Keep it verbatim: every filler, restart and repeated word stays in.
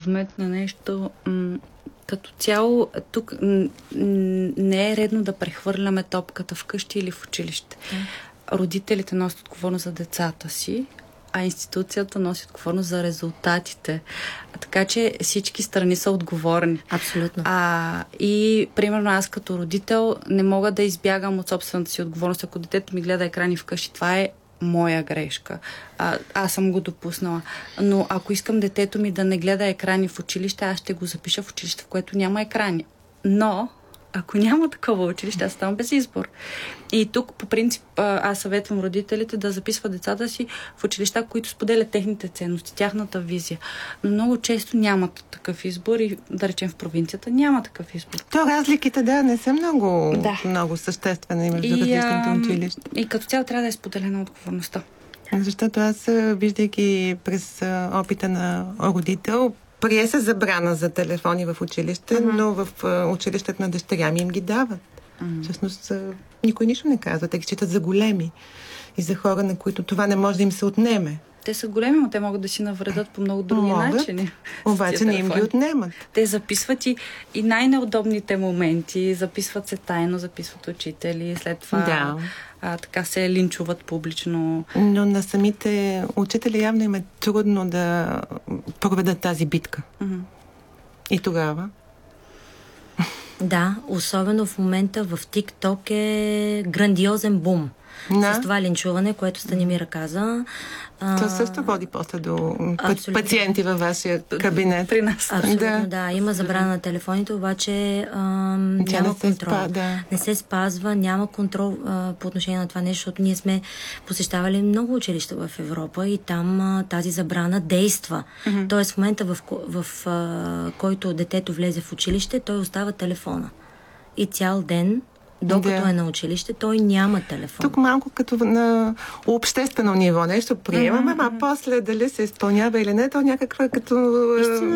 вметна нещо. М- като цяло, тук м- не е редно да прехвърляме топката вкъщи или в училище. Mm. Родителите носят отговорност за децата си, а институцията носи отговорност за резултатите. А, така че всички страни са отговорни. Абсолютно. А, и, примерно, аз като родител не мога да избягам от собствената си отговорност. Ако детето ми гледа екрани вкъщи, това е моя грешка. А, аз съм го допуснала. Но ако искам детето ми да не гледа екрани в училище, аз ще го запиша в училище, в което няма екрани. Но ако няма такова училище, аз ставам без избор. И тук, по принцип, аз съветвам родителите да записват децата си в училища, които споделят техните ценности, тяхната визия. Но много често нямат такъв избор и, да речем, в провинцията няма такъв избор. То разликите, да, не са много, да. много съществени между различните училища. И като цяло трябва да е споделена отговорността. Защото аз, виждайки през опита на родител, прие се забрана за телефони в училище, uh-huh. но в училището на дъщеря ми им ги дават. Uh-huh. Всъщност никой нищо не казва. Те ги считат за големи и за хора, на които това не може да им се отнеме. Те са големи, но те могат да си навредят по много други могат, начини. Обаче не им ги отнемат. Те записват и, и най-неудобните моменти, записват се тайно, записват учители, след това да. а, така се линчуват публично. Но на самите учители явно им е трудно да проведат тази битка. Mm-hmm. И тогава? Да, особено в момента в TikTok е грандиозен бум. Да. С това линчуване, което Станимира каза. Това също води после до абсолютно. Пациенти във вашия кабинет. При нас. Абсолютно, да. да. Има забрана на телефоните, обаче а, няма не контрол. Спа, да. Не се спазва, няма контрол а, по отношение на това нещо, защото ние сме посещавали много училища в Европа и там а, тази забрана действа. Mm-hmm. Тоест в момента, в, в, в а, който детето влезе в училище, той остава телефона. И цял ден, докато да. е на училище, той няма телефон. Тук малко като на обществено ниво нещо приемаме, mm-hmm. а после дали се изпълнява или не, то някаква като